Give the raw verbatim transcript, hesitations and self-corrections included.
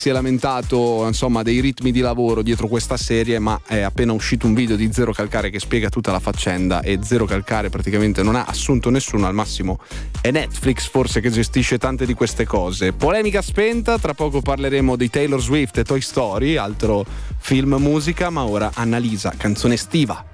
si è lamentato insomma dei ritmi di lavoro dietro questa serie, ma è appena uscito un video di Zero Calcare che spiega tutta la faccenda e Zero Calcare praticamente non ha assunto nessuno, al massimo è Netflix forse che gestisce tante di queste cose. Polemica spenta, tra poco parleremo di Taylor Swift e Toy Story, altro film musica, ma ora Annalisa, canzone estiva.